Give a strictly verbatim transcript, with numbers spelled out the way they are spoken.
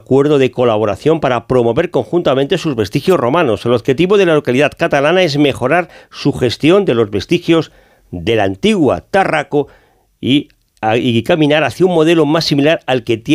acuerdo de colaboración para promover conjuntamente sus vestigios romanos. El objetivo de la localidad catalana es mejorar su gestión de los vestigios de la antigua Tàrraco y, y caminar hacia un modelo más similar al que tiene